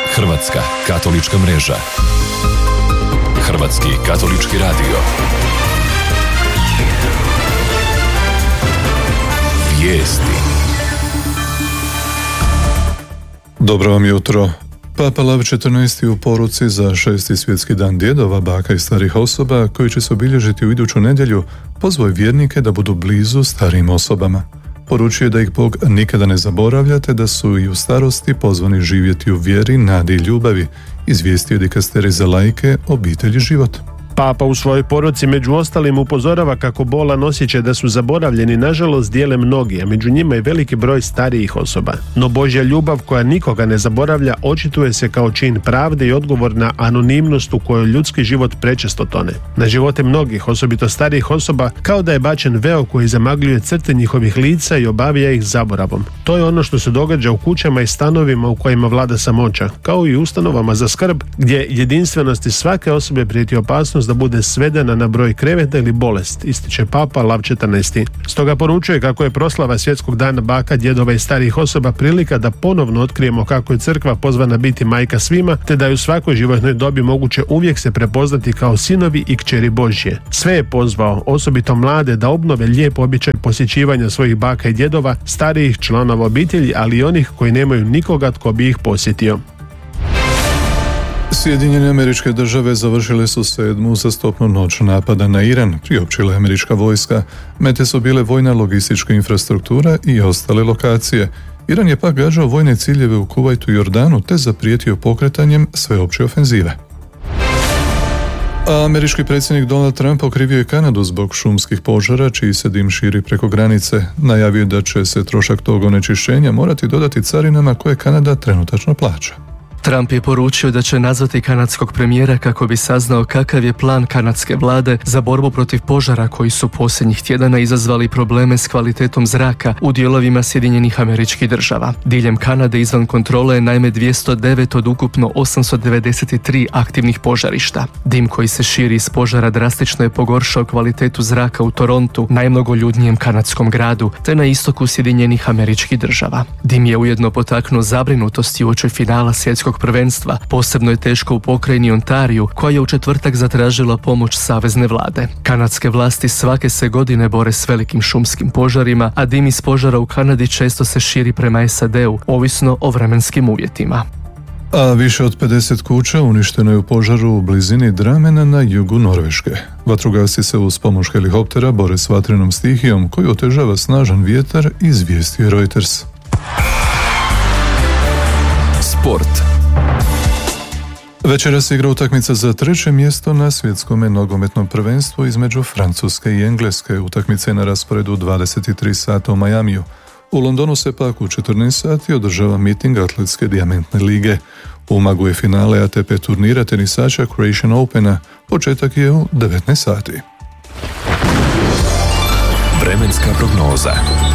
Hrvatska katolička mreža. Hrvatski katolički radio. Vijesti. Dobro vam jutro. Papa Lav XIV. U poruci za 6. svjetski dan djedova, baka i starih osoba, koji će se obilježiti u iduću nedjelju, pozvao je vjernike da budu blizu starijim osobama. Poručuje da ih Bog nikada ne zaboravlja, te da su i u starosti pozvani živjeti u vjeri, nadi i ljubavi, izvijestio dikasterij za laike, obitelj i život. Papa u svojoj poruci među ostalim upozorava kako bolan osjećaj da su zaboravljeni nažalost dijele mnogi, a među njima je veliki broj starijih osoba. No Božja ljubav koja nikoga ne zaboravlja očituje se kao čin pravde i odgovor na anonimnost u kojoj ljudski život prečesto tone. Na živote mnogih, osobito starijih osoba, kao da je bačen veo koji zamagljuje crte njihovih lica i obavija ih zaboravom. To je ono što se događa u kućama i stanovima u kojima vlada samoća, kao i ustanovama za skrb, gdje jedinstvenosti svake osobe prijeti opasnost da bude svedena na broj kreveta ili bolest, ističe Papa Lav XIV. Stoga poručuje kako je proslava Svjetskog dana baka, djedova i starijih osoba prilika da ponovno otkrijemo kako je crkva pozvana biti majka svima, te da je u svakoj životnoj dobi moguće uvijek se prepoznati kao sinovi i kćeri Božje. Sve je pozvao, osobito mlade, da obnove lijep običaj posjećivanja svojih baka i djedova, starijih članova obitelji, ali i onih koji nemaju nikoga tko bi ih posjetio. Sjedinjene Američke Države završile su 7. uzastopnu noć napada na Iran, priopćila je američka vojska. Mete su bile vojna logistička infrastruktura i ostale lokacije. Iran je pak gađao vojne ciljeve u Kuvajtu i Jordanu te zaprijetio pokretanjem sveopće ofenzive. A američki predsjednik Donald Trump okrivio je Kanadu zbog šumskih požara čiji se dim širi preko granice. Najavio da će se trošak tog onečišćenja morati dodati carinama koje Kanada trenutačno plaća. Trump je poručio da će nazvati kanadskog premijera kako bi saznao kakav je plan kanadske vlade za borbu protiv požara koji su posljednjih tjedana izazvali probleme s kvalitetom zraka u dijelovima Sjedinjenih Američkih Država. Diljem Kanade izvan kontrole je naime 209 od ukupno 893 aktivnih požarišta. Dim koji se širi iz požara drastično je pogoršao kvalitetu zraka u Torontu, najmnogoljudnijem kanadskom gradu, te na istoku Sjedinjenih Američkih Država. Dim je ujedno potaknuo zabrinutost i uoči finala svjetskog prvenstva. Posebno je teško u pokrajini Ontariju, koja je u četvrtak zatražila pomoć savezne vlade. Kanadske vlasti svake se godine bore s velikim šumskim požarima, a dim iz požara u Kanadi često se širi prema SAD-u, ovisno o vremenskim uvjetima. A više od 50 kuća uništeno je u požaru u blizini Dramena na jugu Norveške. Vatrogasci se uz pomoć helikoptera bore s vatrenom stihijom koju otežava snažan vjetar, izvijestio Reuters. Sport. Večeras se igra utakmica za 3. mjesto na svjetskom nogometnom prvenstvu između Francuske i Engleske. Utakmica je na rasporedu 23 sata u Majamiju. U Londonu se pak u 14 sati održava miting Atletske dijamantne lige. U Umagu je finale ATP turnira tenisača Croatian Opena. Početak je u 19 sati. Vremenska prognoza.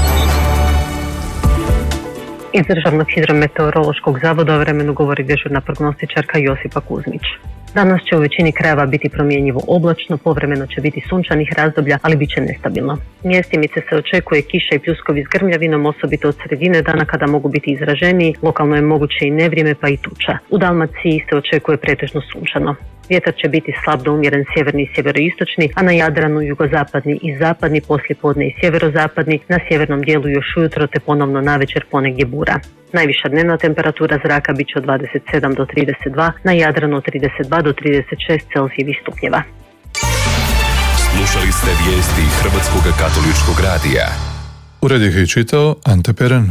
Iz Državnog hidrometeorološkog zavoda o vremenu govori dežurna prognostičarka Josipa Kuzmić. Danas će u većini krajeva biti promjenjivo oblačno, povremeno će biti sunčanih razdoblja, ali bit će nestabilno. Mjestimice se očekuje kiša i pljuskovi s grmljavinom, osobito od sredine dana kada mogu biti izraženiji, lokalno je moguće i nevrijeme pa i tuča. U Dalmaciji se očekuje pretežno sunčano. Vjetar će biti slab do umjeren sjeverni i sjeveroistočni, a na Jadranu jugozapadni i zapadni, poslijepodne i sjeverozapadni, na sjevernom dijelu još ujutro te ponovno navečer ponegdje bura. Najviša dnevna temperatura zraka bit će od 27 do 32, na Jadranu od 32 do 36 Celzijevih stupnjeva. Slušali ste vijesti Hrvatskog katoličkog radija. Ured ih je čitao Ante Peran.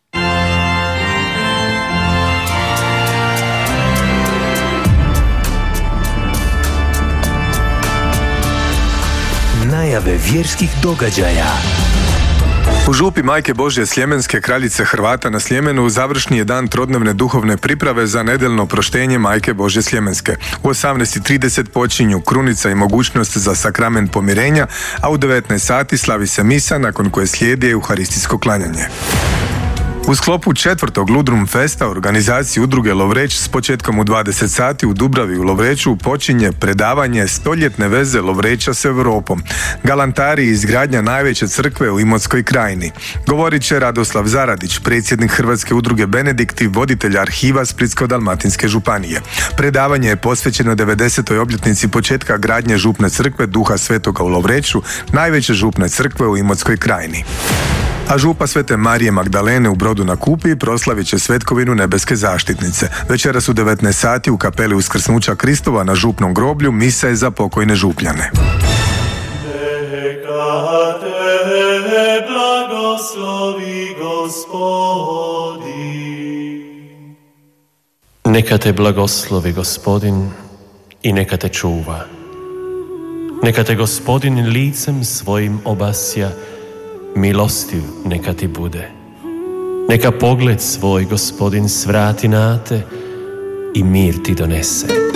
Najave vjerskih događaja. U župi Majke Božje Sljemenske, kraljice Hrvata na Sljemenu, završni je dan trodnevne duhovne priprave za nedeljno proštenje Majke Božje Sljemenske. U 18:30 počinju krunica i mogućnost za sakrament pomirenja, a u 19 sati slavi se misa nakon koje slijedi euharistijsko klanjanje. U sklopu 4. Ludrum Festa organizaciji udruge Lovreć s početkom u 20 sati u Dubravi u Lovreću počinje predavanje stoljetne veze Lovreća s Europom, galantari i izgradnja najveće crkve u Imotskoj krajini. Govorit će Radoslav Zaradić, predsjednik Hrvatske udruge Benedikt i voditelj arhiva Splitsko-dalmatinske županije. Predavanje je posvećeno 90. obljetnici početka gradnje župne crkve Duha Svetoga u Lovreću, najveće župne crkve u Imotskoj krajini. A župa Svete Marije Magdalene u Brodu na Kupi proslavit će svetkovinu Nebeske zaštitnice. Večeras u 19 sati u kapeli Uskrsnuća Kristova na župnom groblju misa je za pokojne župljane. Neka te blagoslovi Gospodin. Neka te blagoslovi Gospodin i neka te čuva. Neka te Gospodin licem svojim obasja, milostiv neka ti bude. Neka pogled svoj Gospodin svrati na te i mir ti donese.